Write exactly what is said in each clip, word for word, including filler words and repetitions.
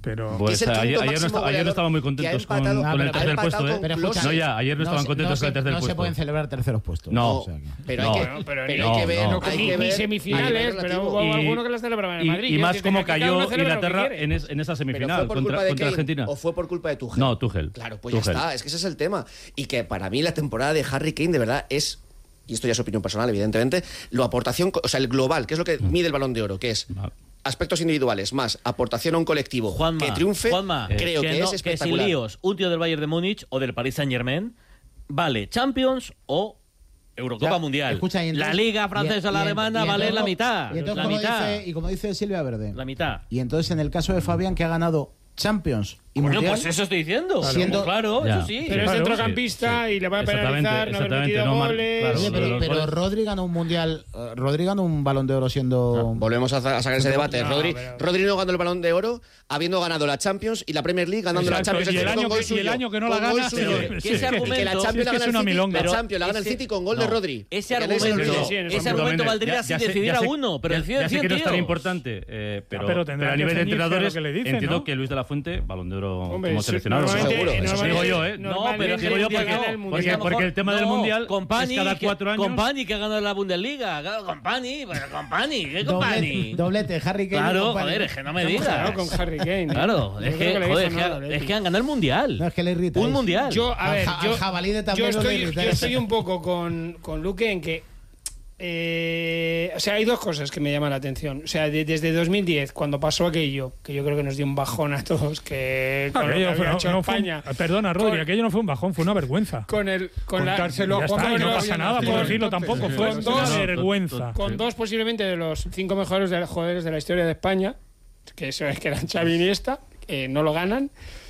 pero... Pues ayer, ayer, no está, ayer no estaban muy contentos empatado, con, con el tercer puesto, ¿eh? Pero, no, ya, ayer no, no estaban se, contentos no con el tercer no puesto. No se pueden celebrar terceros puestos. No, o sea que... pero, no, hay que, no, pero, pero no, hay que ver... No, hay ni, que ver ni semifinales, pero hubo y, alguno que las celebraban en Madrid. Y, y más como cayó Inglaterra en, es, en esa semifinal contra, de contra Kane, Argentina. ¿O fue por culpa de Tuchel? No, Tuchel. Claro, pues Tuchel. ya está, es que ese es el tema. Y que para mí la temporada de Harry Kane de verdad es... y esto ya es opinión personal, evidentemente, lo aportación, o sea, el global, que es lo que mide el Balón de Oro, que es aspectos individuales más aportación a un colectivo Juanma, que triunfe, Juanma, creo que, que no, es espectacular. Que sin líos, un tío del Bayern de Múnich o del Paris Saint-Germain vale Champions o Eurocopa ya, Mundial. Escucha, entonces, la Liga Francesa o la Alemana vale la mitad. Y, entonces, la como mitad. Dice, y como dice Silvia Verde. La mitad. Y entonces, en el caso de Fabián, que ha ganado Champions y Coño, Mundial... pues eso estoy diciendo. Claro, siendo, claro ya. eso sí. Pero claro, es centrocampista sí, sí. y le va a penalizar no haber metido no, goles. claro, Oye, pero, pero Rodri ganó un Mundial, uh, Rodri ganó un Balón de Oro siendo... No, volvemos a, a sacar ese debate. No, Rodri, pero... Rodri no ganó el Balón de Oro habiendo ganado la Champions y la Premier League ganando Exacto, la Champions. Y el, año que, y el año que no la gana... Pero, sí, que ese sí, argumento, que la Champions la es que es una milonga. La Champions la gana el City con gol de Rodri. Ese argumento, sí, sí, ese argumento valdría si decidiera uno, pero ya, el cien, ya sé que no es tan tío. importante, eh, pero, ah, pero, pero a nivel de entrenadores que le dicen, entiendo ¿no? que Luis de la Fuente, Balón de Oro Hombre, como sí, seleccionado. seguro, eso digo yo, ¿eh? No, pero es que digo yo porque, no, porque, porque, porque el tema del no, Mundial Company, es cada cuatro años. Company que ha ganado la Bundesliga. Claro, Company, bueno, Company, ¿qué Company? Doblete, doblete, Harry Kane. Claro, joder, es que no me digas. Claro, con Harry Kane. Claro, es que, joder, es que han ganado el Mundial. No, es que le irrita. Un Mundial. Yo, a ver, Al, yo, al jabalí de yo, estoy, irrita, yo estoy un poco con, con Luque en que eh, o sea, hay dos cosas que me llaman la atención. O sea, de, desde dos mil diez, cuando pasó aquello, que yo creo que nos dio un bajón a todos, que con aquello lo que fue, había hecho no fue España. un, perdona, Rodri, con, aquello no fue un bajón, fue una vergüenza. Con el con Contárselo la, a Juan, no pasa nada por decirlo tampoco, fue con una dos, vergüenza. Con dos posiblemente de los cinco mejores de, jugadores de la historia de España, que eso es que eran Xavi y Iniesta, eh, no lo ganan.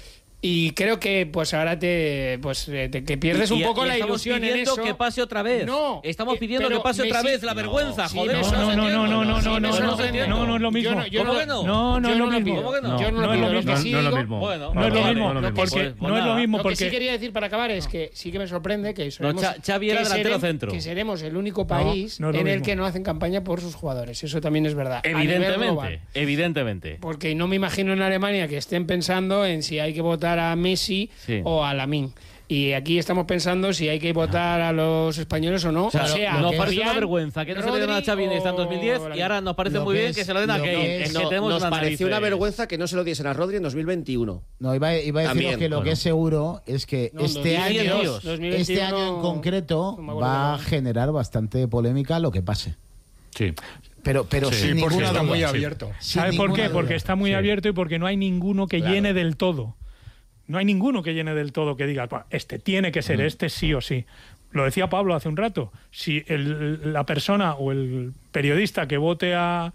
Y creo que pues ahora te pues te, que pierdes un y, poco y la ilusión en eso. Estamos pidiendo que pase otra vez. No, estamos pidiendo eh, que pase otra Messi, vez la vergüenza, no, joder. sí, no, no, no, no, no, no, no, no, no, no, no es lo mismo. Yo no, ¿Cómo que no? No, no es lo mismo. ¿Cómo que no? No, Yo no, no lo es lo pido, mismo. que sí No es lo digo- mismo. Bueno, No es lo vale, mismo, vale, porque pues, pues no es lo nada. mismo Lo que sí porque quería decir para acabar es que sí que me sorprende que seremos, No, Xavi era que delantero serem- centro. que seremos el único país no es lo en el mismo. que no hacen campaña por sus jugadores. Eso también es verdad. a nivel Evidentemente, global. evidentemente. Porque no me imagino en Alemania que estén pensando en si hay que votar a Messi Sí. o a Lamine. Y aquí estamos pensando si hay que votar a los españoles o no. O sea, o sea, nos que parece una Fabián, vergüenza que no se le den a Rodri Xavi Iniesta en dos mil diez o y ahora nos parece lo muy que bien es- que se lo den a lo que Kane. es- Es No, que tenemos nos unas pareció una narices. vergüenza que no se lo diesen a Rodri en dos mil veintiuno. No, iba, iba a deciros También, que lo bueno. que es seguro es que No, este dos mil año, veintidós, dos mil veintiuno, este año en concreto no me acuerdo va a nada. generar bastante polémica lo que pase. Sí. Pero, pero Sí, sin porque ninguna está duda. muy Sí. abierto. Sin ¿Sabe por ninguna qué? duda. Porque está muy Sí. abierto y porque no hay ninguno que Claro. llene del todo. No hay ninguno que llene del todo que diga, "Buah, este tiene que ser, este sí o sí". Lo decía Pablo hace un rato. Si el, la persona o el periodista que vote a,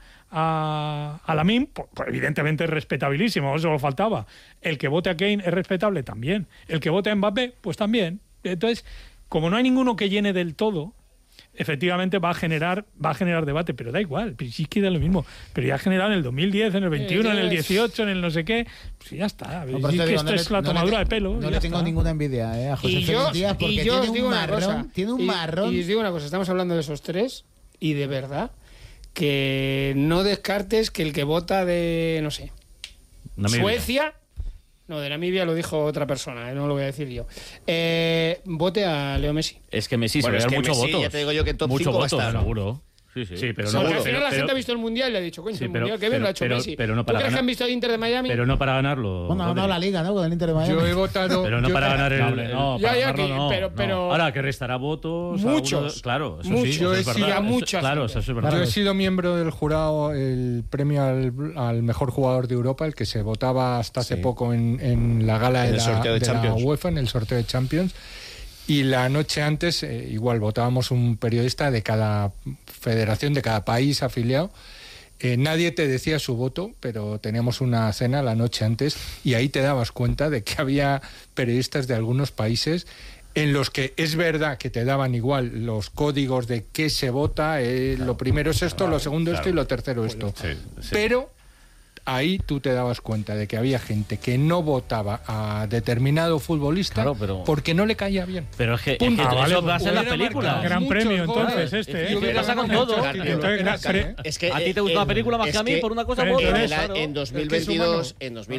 a, a Lamine, pues, pues evidentemente es respetabilísimo, eso lo faltaba. El que vote a Kane es respetable también. El que vote a Mbappé, pues también. Entonces, como no hay ninguno que llene del todo, efectivamente va a generar va a generar debate, pero da igual, pues sí que da lo mismo, pero ya ha generado en el dos mil diez, en el veintiuno, en el dieciiocho, en el no sé qué, pues ya está. No, por Sí eso que digo, esto no le- es la no le tomadura te- de pelo. No ya le tengo está. ninguna envidia eh, a José Y Félix yo, Díaz porque y yo tiene os digo un una marrón, cosa, tiene un y, marrón. y os digo una cosa, estamos hablando de esos tres y de verdad que no descartes que el que vota de, no sé, Namibia. Suecia, no, de Namibia lo dijo otra persona, eh, no lo voy a decir yo, eh, vote a Leo Messi. Es que Messi Bueno, se es ve que muchos Messi, votos. ya te digo yo que top Mucho cinco va a votos, estar. seguro. Sí, sí. Sí, pero O no. sea, pero- al final la pero- gente ha visto el Mundial y ha dicho, coño, Sí, el pero- Mundial, qué bien pero- lo ha hecho pero- Messi. pero no ¿Tú para crees que ganar- han visto el Inter de Miami? Pero no para ganarlo. Bueno, ha ganado la liga, ¿no? Con el Inter de Miami. Yo he votado. Pero no yo- para ganar el. No, hombre, no, Ya, para ya, ganarlo que- no, pero- no. pero- Ahora que restará votos. Muchos. algunos- claro, eso Muchos. sí. Yo eso es he sido- verdad. a mucha Claro, gente. eso es verdad. Yo he sido miembro del jurado el premio al, al mejor jugador de Europa, el que se votaba hasta hace Sí. poco en, en la gala En de, el la, sorteo de de la Champions. UEFA, en el sorteo de Champions. Y la noche antes, eh, igual, votábamos un periodista de cada federación, de cada país afiliado. Eh, nadie te decía su voto, pero teníamos una cena la noche antes y ahí te dabas cuenta de que había periodistas de algunos países en los que es verdad que te daban igual los códigos de qué se vota, eh, lo primero es esto, lo segundo esto y lo tercero esto. Sí, sí. Pero ahí tú te dabas cuenta de que había gente que no votaba a determinado futbolista Claro, pero- porque no le caía bien. Pero es que, es que Punto. Ah, vale, eso pasa en las hubiera películas. marcado Gran muchos premio, goles. entonces, este, Y ¿eh? hubiera Pasa con ganado todo. Champions. Entonces, Era pre- cara, ¿eh? Es que Ah, A ti te gusta eh, una película más es que a mí, que- por una cosa en, u otra. el- claro. en dos mil Es que es veintidós, humano. en No,